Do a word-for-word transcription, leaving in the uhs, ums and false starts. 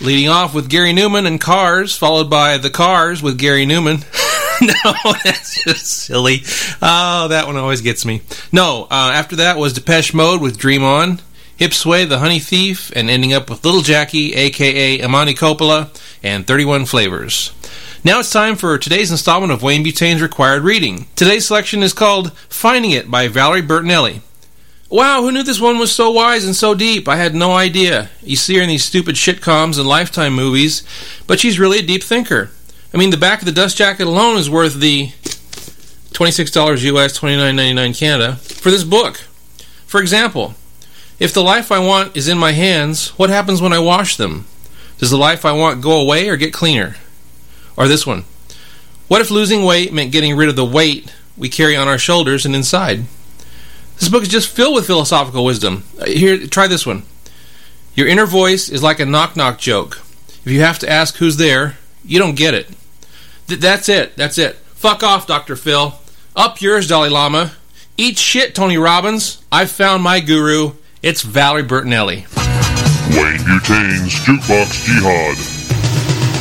Leading off with Gary Newman and Cars, followed by The Cars with Gary Newman. No, that's just silly. Oh, that one always gets me. No, uh, after that was Depeche Mode with Dream On, Hip Sway, The Honey Thief, and ending up with Little Jackie, a k a. Amani Coppola, and thirty-one Flavors. Now it's time for today's installment of Wayne Butane's Required Reading. Today's selection is called Finding It by Valerie Bertinelli. Wow, who knew this one was so wise and so deep? I had no idea. You see her in these stupid shitcoms and Lifetime movies, but she's really a deep thinker. I mean, the back of the dust jacket alone is worth the twenty-six dollars U S, twenty-nine ninety-nine Canada for this book. For example, if the life I want is in my hands, what happens when I wash them? Does the life I want go away or get cleaner? Or this one, what if losing weight meant getting rid of the weight we carry on our shoulders and inside? This book is just filled with philosophical wisdom. Here, try this one. Your inner voice is like a knock-knock joke. If you have to ask who's there, you don't get it. Th- that's it. That's it. Fuck off, Doctor Phil. Up yours, Dalai Lama. Eat shit, Tony Robbins. I've found my guru. It's Valerie Bertinelli. Wayne Butane's Jukebox Jihad.